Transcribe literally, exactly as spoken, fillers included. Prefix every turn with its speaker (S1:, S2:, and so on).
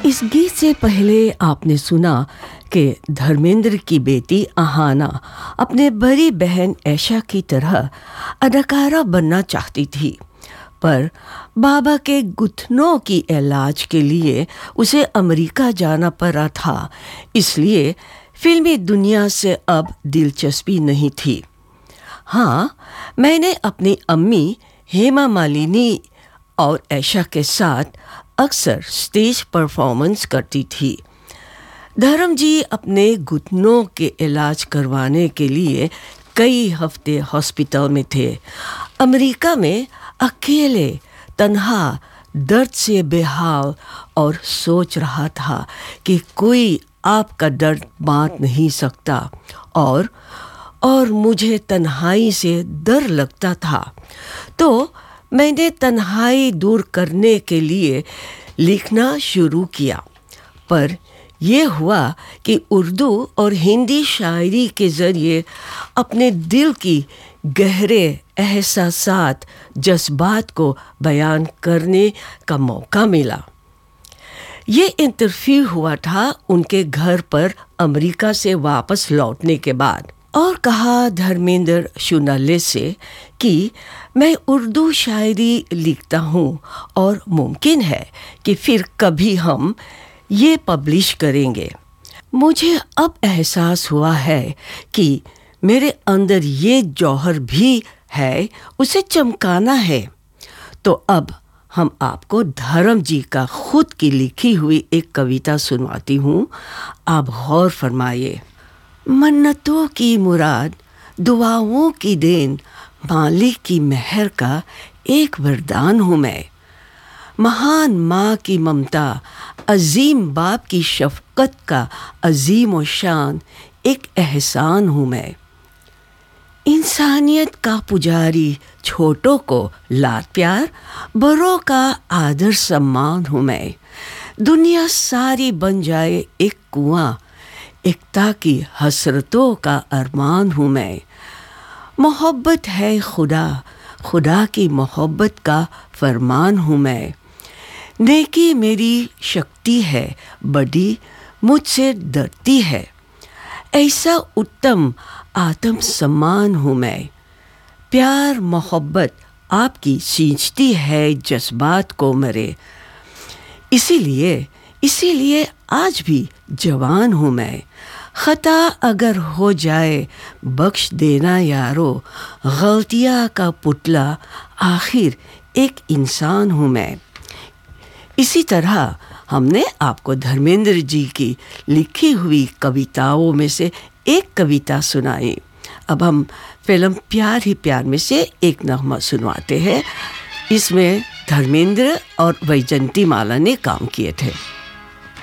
S1: इस गीत से पहले आपने सुना कि धर्मेंद्र की बेटी अहाना अपने बड़ी बहन ऐशा की तरह अदाकारा बनना चाहती थी, पर बाबा के घुटनों की इलाज के लिए उसे अमेरिका जाना पड़ा था। इसलिए फिल्मी दुनिया से अब दिलचस्पी नहीं थी। हाँ, मैंने अपनी अम्मी हेमा मालिनी और ऐशा के साथ अक्सर स्टेज परफॉर्मेंस करती थी। धर्म जी अपने घुटनों के इलाज करवाने के लिए कई हफ्ते हॉस्पिटल में थे। अमेरिका में अकेले, तन्हा, दर्द से बेहाल और सोच रहा था कि कोई आपका दर्द बांट नहीं सकता और और मुझे तन्हाई से डर लगता था। तो मैंने तन्हाई दूर करने के लिए लिखना शुरू किया, पर यह हुआ कि उर्दू और हिंदी शायरी के ज़रिए अपने दिल की गहरे एहसासात, जज्बात को बयान करने का मौका मिला। ये इंटरव्यू हुआ था उनके घर पर अमेरिका से वापस लौटने के बाद, और कहा धर्मेंद्र शुनाले से कि मैं उर्दू शायरी लिखता हूँ और मुमकिन है कि फिर कभी हम ये पब्लिश करेंगे। मुझे अब एहसास हुआ है कि मेरे अंदर ये जौहर भी है, उसे चमकाना है। तो अब हम आपको धर्म जी का खुद की लिखी हुई एक कविता सुनवाती हूँ, आप गौर फरमाइए। मन्नतों की मुराद, दुआओं की देन, मालिक की मेहर का एक वरदान हूँ मैं। महान माँ की ममता, अजीम बाप की शफकत का अजीम व शान एक एहसान हूँ मैं। इंसानियत का पुजारी, छोटों को लाड प्यार, बड़ों का आदर सम्मान हूँ मैं। दुनिया सारी बन जाए एक कुआं, एकता की हसरतों का अरमान हूँ मैं। मोहब्बत है खुदा, खुदा की मोहब्बत का फरमान हूँ मैं। नेकी मेरी शक्ति है, बड़ी मुझसे डरती है। ऐसा उत्तम आत्म सम्मान हूँ मैं। प्यार मोहब्बत आपकी सींचती है जज्बात को मरे। इसीलिए इसीलिए आज भी जवान हूँ मैं। खता अगर हो जाए बख्श देना यारो, गलतियाँ का पुतला आखिर एक इंसान हूँ मैं। इसी तरह हमने आपको धर्मेंद्र जी की लिखी हुई कविताओं में से एक कविता सुनाई। अब हम फिल्म प्यार ही प्यार में से एक नगमा सुनवाते हैं। इसमें धर्मेंद्र और वैजंती माला ने काम किए थे।